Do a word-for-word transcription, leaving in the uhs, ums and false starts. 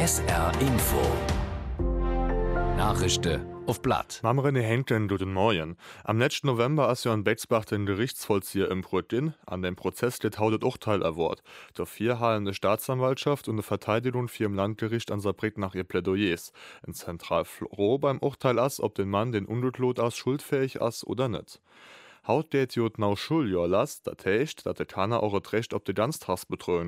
S R Info. Nachrichten auf Blatt. Mam René Henken guten Morgen. Am letzten November ist ja in Bexbach den Gerichtsvollzieher im Brüttin. An dem Prozess steht heute Urteil erwort. Dafür haben die Staatsanwaltschaft und die Verteidigung für im Landgericht an Saarbrücken nach ihr Plädoyers. Ein zentral froh beim Urteil ist, ob den Mann den Unglück aus schuldfähig ist oder nicht. Haut geht jod nau Schuljahr las, dat heißt, dat der Kanner auch das Recht auf die Ganztagsbetreuung